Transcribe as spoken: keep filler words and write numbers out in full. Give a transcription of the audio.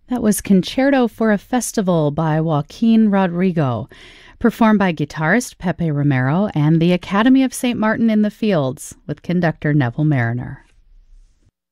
That was Concerto for a Festival by Joaquin Rodrigo, performed by guitarist Pepe Romero and the Academy of Saint Martin in the Fields with conductor Neville Mariner.